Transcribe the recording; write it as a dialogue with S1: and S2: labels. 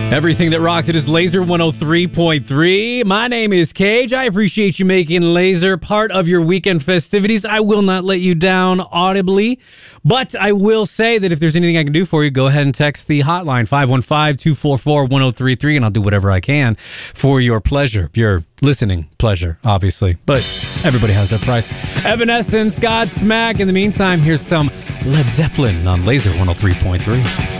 S1: Everything that rocked it is Laser 103.3. My name is Cage. I appreciate you making Laser part of your weekend festivities. I will not let you down audibly, but I will say that if there's anything I can do for you, go ahead and text the hotline 515-244-1033, and I'll do whatever I can for your pleasure, your listening pleasure, obviously. But everybody has their price. Evanescence, Godsmack. In the meantime, here's some Led Zeppelin on Laser 103.3.